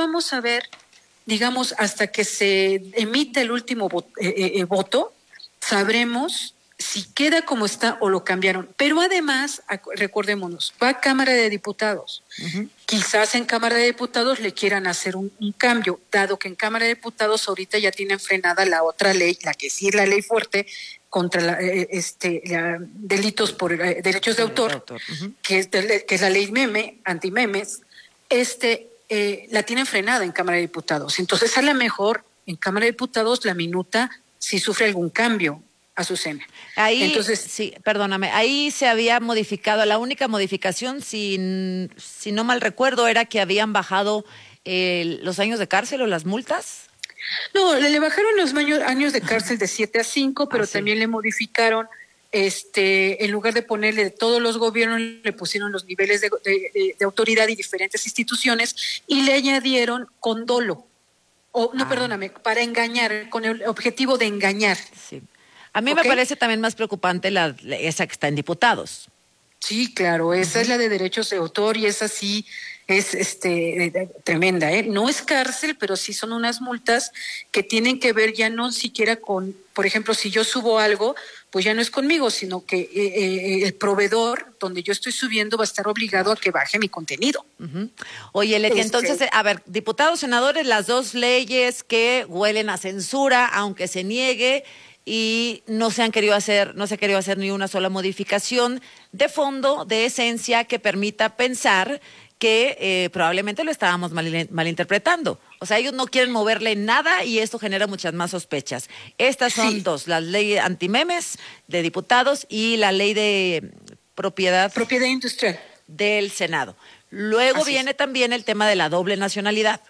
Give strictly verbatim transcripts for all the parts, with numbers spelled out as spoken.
vamos a ver, digamos, hasta que se emite el último voto, eh, eh, voto, sabremos si queda como está o lo cambiaron. Pero además, recordémonos, va a Cámara de Diputados. Uh-huh. Quizás en Cámara de Diputados le quieran hacer un, un cambio, dado que en Cámara de Diputados ahorita ya tienen frenada la otra ley, la que sí es la ley fuerte, contra la, eh, este, la, delitos por eh, derechos de autor, de autor. Uh-huh. que, es de, que es la ley meme, anti-memes, este, eh, la tienen frenada en Cámara de Diputados. Entonces, a lo mejor en Cámara de Diputados la minuta si sufre algún cambio, Azucena. Ahí, Entonces, sí, perdóname, ahí se había modificado, la única modificación, si, si no mal recuerdo, era que habían bajado eh, los años de cárcel o las multas. No, le, le bajaron los años de cárcel de siete a cinco, pero ah, sí. también le modificaron, este, en lugar de ponerle de todos los gobiernos, le pusieron los niveles de, de, de, de autoridad y diferentes instituciones y le añadieron con dolo. O, no, ah. perdóname, para engañar, con el objetivo de engañar. Sí. A mí ¿Okay? me parece también más preocupante la, la esa que está en diputados. Sí, claro, esa uh-huh. es la de derechos de autor y esa sí es este tremenda, ¿eh? No es cárcel, pero sí son unas multas que tienen que ver ya no siquiera con, por ejemplo, si yo subo algo, pues ya no es conmigo, sino que eh, eh, el proveedor donde yo estoy subiendo va a estar obligado a que baje mi contenido. Uh-huh. Oye, Leti, este... entonces, a ver, diputados, senadores, las dos leyes que huelen a censura, aunque se niegue, y no se han querido hacer, no se ha querido hacer ni una sola modificación de fondo, de esencia, que permita pensar que eh, probablemente lo estábamos mal, malinterpretando. O sea, ellos no quieren moverle nada y esto genera muchas más sospechas. Estas son sí. dos, la ley antimemes de diputados y la ley de propiedad... Propiedad industrial. Del Senado. Luego Así viene es. también el tema de la doble nacionalidad.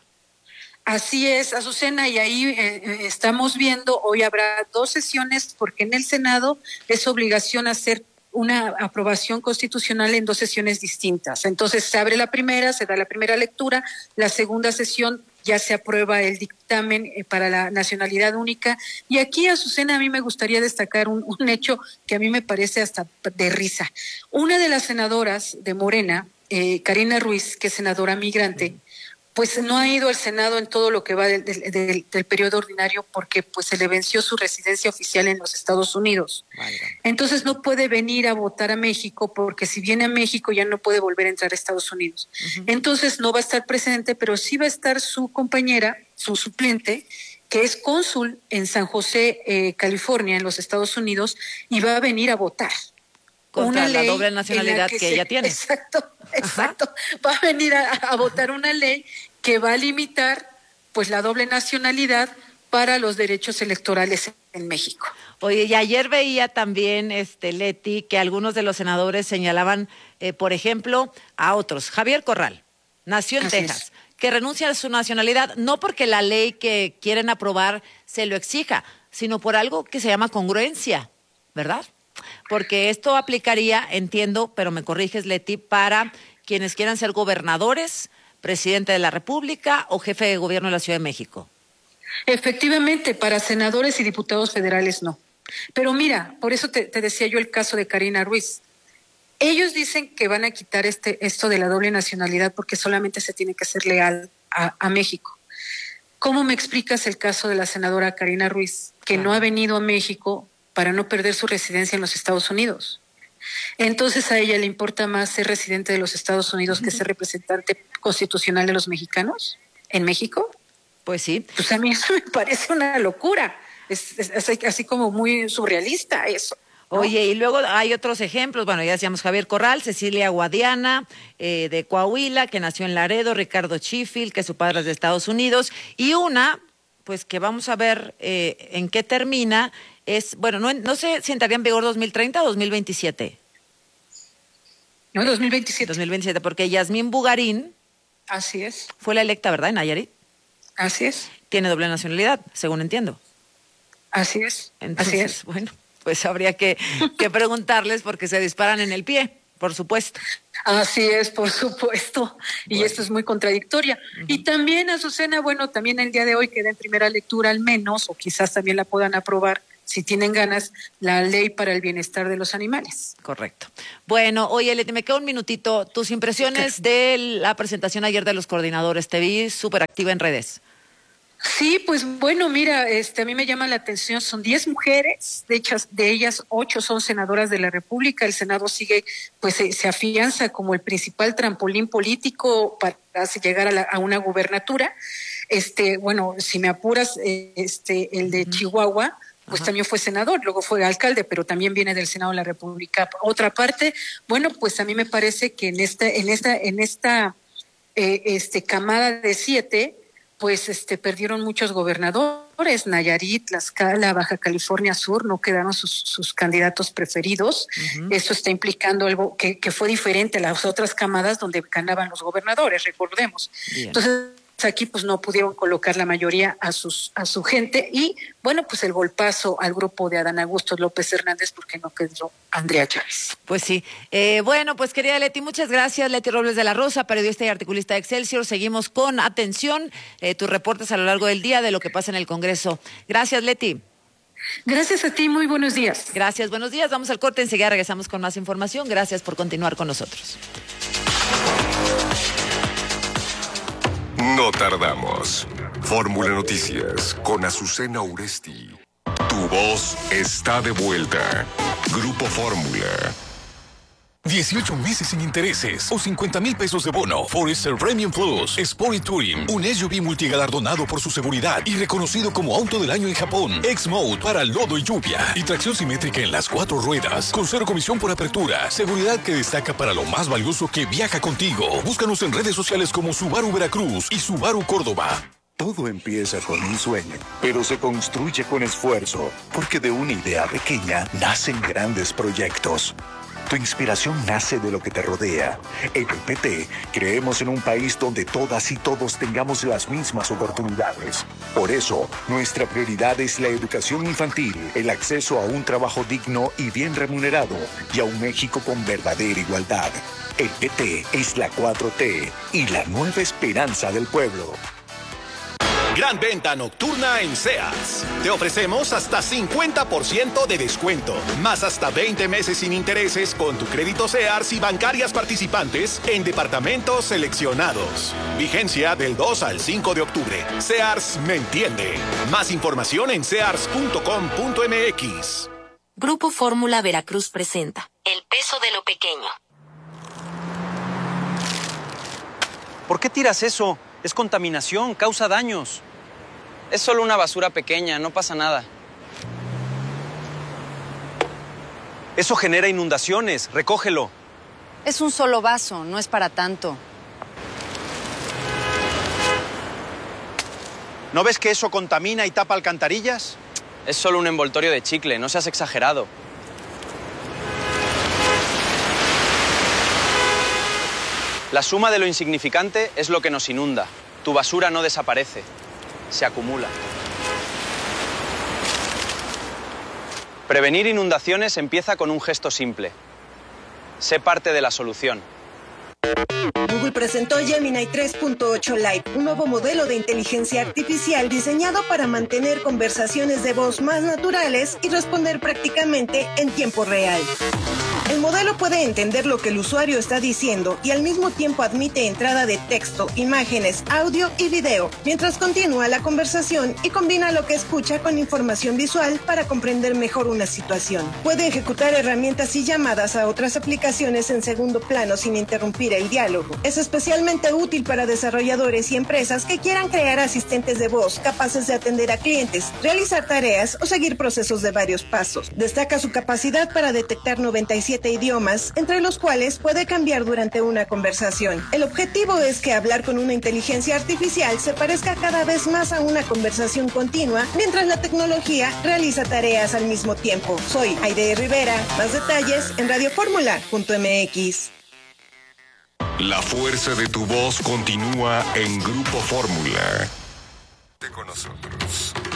Así es, Azucena, y ahí eh, estamos viendo, hoy habrá dos sesiones, porque en el Senado es obligación hacer una aprobación constitucional en dos sesiones distintas. Entonces se abre la primera, se da la primera lectura, la segunda sesión ya se aprueba el dictamen eh, para la nacionalidad única. Y aquí, Azucena, a mí me gustaría destacar un, un hecho que a mí me parece hasta de risa. Una de las senadoras de Morena, eh, Karina Ruiz, que es senadora migrante, sí. pues no ha ido al Senado en todo lo que va del, del, del, del periodo ordinario porque pues se le venció su residencia oficial en los Estados Unidos. Vaya. Entonces no puede venir a votar a México porque si viene a México ya no puede volver a entrar a Estados Unidos. Uh-huh. Entonces no va a estar presente, pero sí va a estar su compañera, su suplente, que es cónsul en San José, eh, California, en los Estados Unidos, y va a venir a votar. Contra una la ley doble nacionalidad que, que se, ella tiene. Exacto, exacto. Ajá. Va a venir a, a votar una ley que va a limitar pues la doble nacionalidad para los derechos electorales en México. Oye, y ayer veía también, este Leti, que algunos de los senadores señalaban, eh, por ejemplo, a otros. Javier Corral, nació en Así Texas, es. que renuncia a su nacionalidad, no porque la ley que quieren aprobar se lo exija, sino por algo que se llama congruencia, ¿verdad? Porque esto aplicaría, entiendo, pero me corriges, Leti, para quienes quieran ser gobernadores, presidente de la República o jefe de gobierno de la Ciudad de México. Efectivamente, para senadores y diputados federales no. Pero mira, por eso te, te decía yo el caso de Karina Ruiz. Ellos dicen que van a quitar este esto de la doble nacionalidad porque solamente se tiene que ser leal a, a México. ¿Cómo me explicas el caso de la senadora Karina Ruiz, que claro. no ha venido a México para no perder su residencia en los Estados Unidos? Entonces a ella le importa más ser residente de los Estados Unidos uh-huh. que ser representante constitucional de los mexicanos en México. Pues sí. Pues a mí eso me parece una locura. Es, es, es así como muy surrealista eso, ¿no? Oye, y luego hay otros ejemplos, bueno, ya decíamos Javier Corral, Cecilia Guadiana, eh, de Coahuila, que nació en Laredo, Ricardo Sheffield, que su padre es de Estados Unidos, y una, pues que vamos a ver eh, en qué termina, es, bueno, no, no sé si entraría en vigor dos mil treinta o dos mil veintisiete. No, dos mil veintisiete. dos mil veintisiete, porque Yasmín Bugarín. Así es. Fue la electa, ¿verdad, en Nayarit? Así es. Tiene doble nacionalidad, según entiendo. Así es. Entonces, Así es. Bueno, pues habría que, que preguntarles porque se disparan en el pie, por supuesto. Así es, por supuesto. Y bueno. esto es muy contradictoria. Uh-huh. Y también, Azucena, bueno, también el día de hoy queda en primera lectura al menos, o quizás también la puedan aprobar si tienen ganas, la ley para el bienestar de los animales. Correcto. Bueno, oye, Leti, me queda un minutito. Tus impresiones sí, de la presentación ayer de los coordinadores. Te vi súper activa en redes. Sí, pues bueno, mira, este, a mí me llama la atención, son diez mujeres, de hecho, de ellas ocho son senadoras de la República. El Senado sigue, pues se, se afianza como el principal trampolín político para llegar a, la, a una gubernatura. Este, bueno, si me apuras, eh, este, el de Chihuahua, pues Ajá. también fue senador, luego fue alcalde, pero también viene del Senado de la República. Otra parte, bueno, pues a mí me parece que en esta, en esta, en esta, eh, este, camada de siete, pues este perdieron muchos gobernadores, Nayarit, Tlaxcala, Baja California Sur, no quedaron sus, sus candidatos preferidos. Uh-huh. Eso está implicando algo que, que fue diferente a las otras camadas donde ganaban los gobernadores, recordemos. Bien. Entonces, aquí pues no pudieron colocar la mayoría a sus a su gente y bueno, pues el golpazo al grupo de Adán Augusto López Hernández porque no quedó Andrea Chávez. Pues sí. Eh, bueno, pues querida Leti, muchas gracias. Leti Robles de la Rosa, periodista y articulista de Excelsior. Seguimos con atención eh, tus reportes a lo largo del día de lo que pasa en el Congreso. Gracias, Leti. Gracias a ti, muy buenos días. Gracias, buenos días. Vamos al corte, enseguida regresamos con más información. Gracias por continuar con nosotros. No tardamos. Fórmula Noticias con Azucena Uresti. Tu voz está de vuelta. Grupo Fórmula. dieciocho meses sin intereses o cincuenta mil pesos de bono. Forester Premium Plus Sport y Touring, un S U V multigalardonado por su seguridad y reconocido como auto del año en Japón. X-Mode para lodo y lluvia y tracción simétrica en las cuatro ruedas con cero comisión por apertura. Seguridad que destaca para lo más valioso que viaja contigo. Búscanos en redes sociales como Subaru Veracruz y Subaru Córdoba. Todo empieza con un sueño, pero se construye con esfuerzo, porque de una idea pequeña nacen grandes proyectos. Tu inspiración nace de lo que te rodea. En el P T creemos en un país donde todas y todos tengamos las mismas oportunidades. Por eso, nuestra prioridad es la educación infantil, el acceso a un trabajo digno y bien remunerado y a un México con verdadera igualdad. El P T es la cuatro T y la nueva esperanza del pueblo. Gran venta nocturna en Sears. Te ofrecemos hasta cincuenta por ciento de descuento, más hasta veinte meses sin intereses con tu crédito Sears y bancarias participantes en departamentos seleccionados. Vigencia del dos al cinco de octubre. Sears me entiende. Más información en sears punto com punto m x. Grupo Fórmula Veracruz presenta El peso de lo pequeño. ¿Por qué tiras eso? Es contaminación, causa daños. Es solo una basura pequeña, no pasa nada. Eso genera inundaciones, recógelo. Es un solo vaso, no es para tanto. ¿No ves que eso contamina y tapa alcantarillas? Es solo un envoltorio de chicle, no seas exagerado. La suma de lo insignificante es lo que nos inunda. Tu basura no desaparece, se acumula. Prevenir inundaciones empieza con un gesto simple. Sé parte de la solución. Google presentó Gemini tres punto ocho Lite, un nuevo modelo de inteligencia artificial diseñado para mantener conversaciones de voz más naturales y responder prácticamente en tiempo real. El modelo puede entender lo que el usuario está diciendo y al mismo tiempo admite entrada de texto, imágenes, audio y video, mientras continúa la conversación y combina lo que escucha con información visual para comprender mejor una situación. Puede ejecutar herramientas y llamadas a otras aplicaciones en segundo plano sin interrumpir el diálogo. Es especialmente útil para desarrolladores y empresas que quieran crear asistentes de voz capaces de atender a clientes, realizar tareas o seguir procesos de varios pasos. Destaca su capacidad para detectar noventa y siete idiomas, entre los cuales puede cambiar durante una conversación. El objetivo es que hablar con una inteligencia artificial se parezca cada vez más a una conversación continua, mientras la tecnología realiza tareas al mismo tiempo. Soy Aide Rivera. Más detalles en radio fórmula punto m x. La fuerza de tu voz continúa en Grupo Fórmula. Con nosotros.